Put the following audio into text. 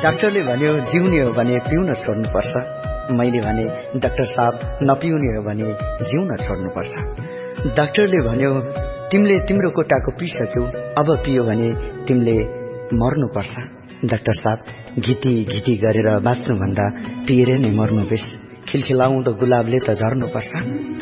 डाक्टरले भन्यो जिउने हो भने पिउन छोड्नुपर्छ। मैले भने डाक्टर साहब नपिउने हो भने जिउन छोड्नुपर्छ। डाक्टरले भन्यो तिमीले तिम्रो कोटाको पिइसक्यौ, अब पियो भने तिमीले मर्नुपर्छ। डाक्टर साहब घिटी घिटी गरेर बाँच्नुभन्दा पिएर नै मर्नु बेस। खिलखिलाउँदो गुलाबले त झर्नुपर्छ।